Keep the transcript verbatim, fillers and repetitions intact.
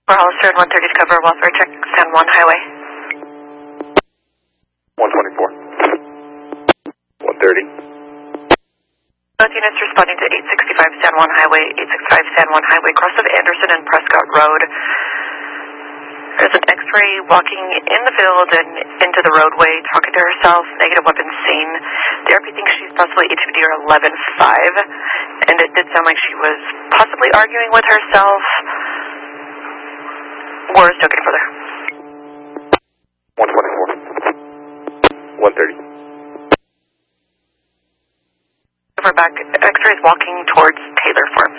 For Hollister and one thirty to cover welfare check, San Juan Highway. one twenty-four. one thirty. Both units responding to eight sixty-five San Juan Highway, eight sixty-five San Juan Highway, cross of Anderson and Prescott Road. There's an X-ray walking in the field and into the roadway, talking to herself, negative weapons seen. The R P thinks she's possibly H V D or eleven five, and it did sound like she was possibly arguing with herself. Or still getting further. one twenty-four. one thirty. Over back, X-rays walking towards Taylor Farm.